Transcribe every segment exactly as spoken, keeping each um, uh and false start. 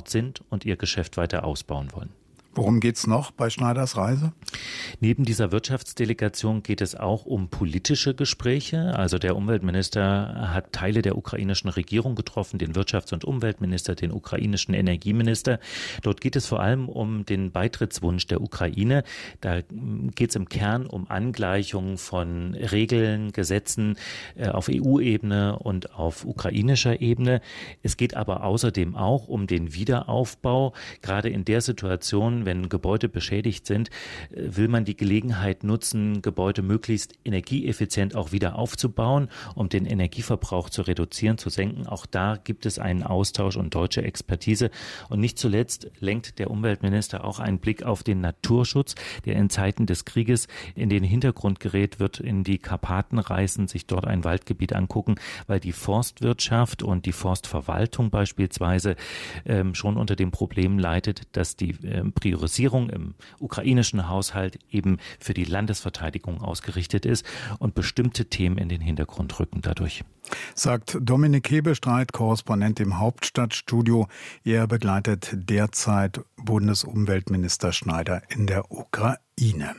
dort sind und ihr Geschäft weiter ausbauen wollen. Worum geht's noch bei Schneiders Reise? Neben dieser Wirtschaftsdelegation geht es auch um politische Gespräche. Also der Umweltminister hat Teile der ukrainischen Regierung getroffen, den Wirtschafts- und Umweltminister, den ukrainischen Energieminister. Dort geht es vor allem um den Beitrittswunsch der Ukraine. Da geht es im Kern um Angleichung von Regeln, Gesetzen auf E U-Ebene und auf ukrainischer Ebene. Es geht aber außerdem auch um den Wiederaufbau. Gerade in der Situation, wenn Gebäude beschädigt sind, will man die Gelegenheit nutzen, Gebäude möglichst energieeffizient auch wieder aufzubauen, um den Energieverbrauch zu reduzieren, zu senken. Auch da gibt es einen Austausch und deutsche Expertise. Und nicht zuletzt lenkt der Umweltminister auch einen Blick auf den Naturschutz, der in Zeiten des Krieges in den Hintergrund gerät, wird in die Karpaten reisen, sich dort ein Waldgebiet angucken, weil die Forstwirtschaft und die Forstverwaltung beispielsweise ähm, schon unter dem Problem leidet, dass die ähm, Priorisierung im ukrainischen Haushalt eben für die Landesverteidigung ausgerichtet ist und bestimmte Themen in den Hintergrund rücken dadurch. Sagt Dominik Hebestreit, Korrespondent im Hauptstadtstudio. Er begleitet derzeit Bundesumweltminister Schneider in der Ukraine.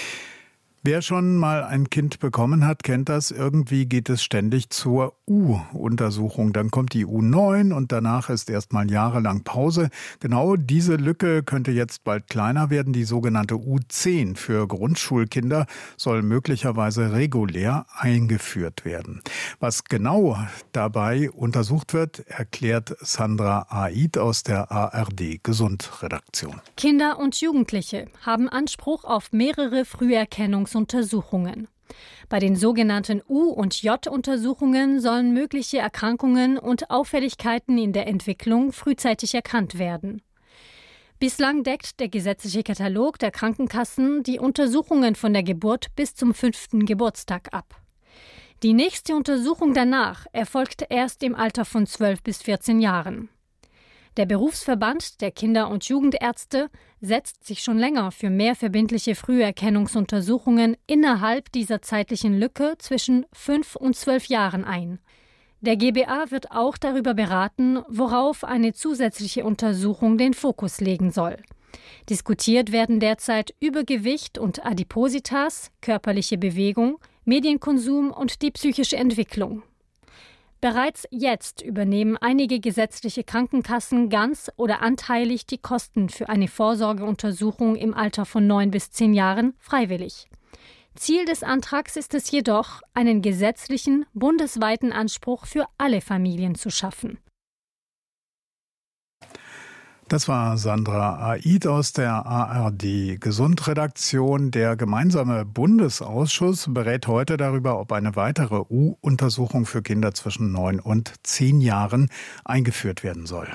Wer schon mal ein Kind bekommen hat, kennt das. Irgendwie geht es ständig zur U-Untersuchung. Dann kommt die U neun und danach ist erstmal jahrelang Pause. Genau diese Lücke könnte jetzt bald kleiner werden. Die sogenannte U zehn für Grundschulkinder soll möglicherweise regulär eingeführt werden. Was genau dabei untersucht wird, erklärt Sandra Aid aus der A R D-Gesund-Redaktion. Kinder und Jugendliche haben Anspruch auf mehrere Früherkennungs- Untersuchungen. Bei den sogenannten U- und J-Untersuchungen sollen mögliche Erkrankungen und Auffälligkeiten in der Entwicklung frühzeitig erkannt werden. Bislang deckt der gesetzliche Katalog der Krankenkassen die Untersuchungen von der Geburt bis zum fünften Geburtstag ab. Die nächste Untersuchung danach erfolgt erst im Alter von zwölf bis vierzehn Jahren. Der Berufsverband der Kinder- und Jugendärzte setzt sich schon länger für mehr verbindliche Früherkennungsuntersuchungen innerhalb dieser zeitlichen Lücke zwischen fünf und zwölf Jahren ein. Der G B A wird auch darüber beraten, worauf eine zusätzliche Untersuchung den Fokus legen soll. Diskutiert werden derzeit Übergewicht und Adipositas, körperliche Bewegung, Medienkonsum und die psychische Entwicklung. Bereits jetzt übernehmen einige gesetzliche Krankenkassen ganz oder anteilig die Kosten für eine Vorsorgeuntersuchung im Alter von neun bis zehn Jahren freiwillig. Ziel des Antrags ist es jedoch, einen gesetzlichen, bundesweiten Anspruch für alle Familien zu schaffen. Das war Sandra Aid aus der A R D-Gesundredaktion. Der gemeinsame Bundesausschuss berät heute darüber, ob eine weitere U-Untersuchung für Kinder zwischen neun und zehn Jahren eingeführt werden soll.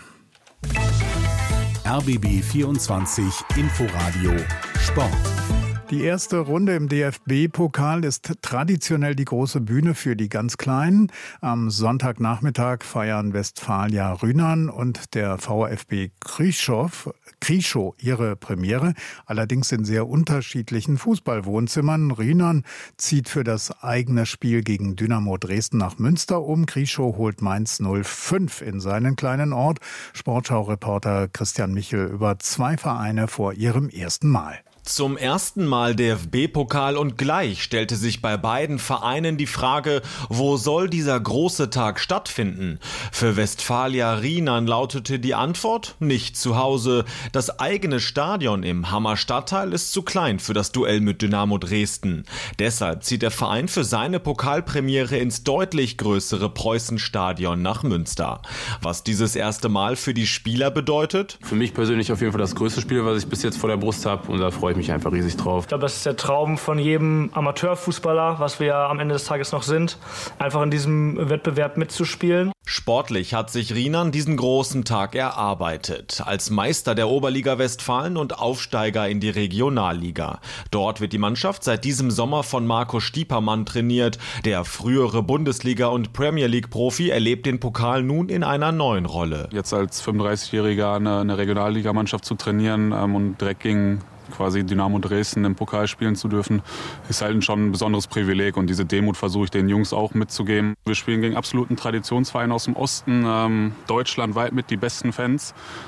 R B B vierundzwanzig Inforadio Sport. Die erste Runde im D F B-Pokal ist traditionell die große Bühne für die ganz Kleinen. Am Sonntagnachmittag feiern Westfalia Rhynern und der VfB Krzychow, Krischow ihre Premiere, allerdings in sehr unterschiedlichen Fußballwohnzimmern. Rhynern zieht für das eigene Spiel gegen Dynamo Dresden nach Münster um. Krischow holt Mainz null fünf in seinen kleinen Ort. Sportschau-Reporter Christian Michel über zwei Vereine vor ihrem ersten Mal. Zum ersten Mal D F B-Pokal und gleich stellte sich bei beiden Vereinen die Frage, wo soll dieser große Tag stattfinden? Für Westfalia Rhynern lautete die Antwort: nicht zu Hause. Das eigene Stadion im Hammer Stadtteil ist zu klein für das Duell mit Dynamo Dresden. Deshalb zieht der Verein für seine Pokalpremiere ins deutlich größere Preußenstadion nach Münster. Was dieses erste Mal für die Spieler bedeutet? Für mich persönlich auf jeden Fall das größte Spiel, was ich bis jetzt vor der Brust habe, und da freue ich mich einfach riesig drauf. Ich glaube, das ist der Traum von jedem Amateurfußballer, was wir ja am Ende des Tages noch sind, einfach in diesem Wettbewerb mitzuspielen. Sportlich hat sich Rhynern diesen großen Tag erarbeitet. Als Meister der Oberliga Westfalen und Aufsteiger in die Regionalliga. Dort wird die Mannschaft seit diesem Sommer von Marco Stiepermann trainiert. Der frühere Bundesliga- und Premier League-Profi erlebt den Pokal nun in einer neuen Rolle. Jetzt als fünfunddreißigjähriger eine, eine Regionalligamannschaft zu trainieren ähm, und direkt gegen quasi Dynamo Dresden im Pokal spielen zu dürfen, ist halt schon ein besonderes Privileg, und diese Demut versuche ich den Jungs auch mitzugeben. Wir spielen gegen absoluten Traditionsverein aus dem Osten, ähm, deutschlandweit mit die besten Fans,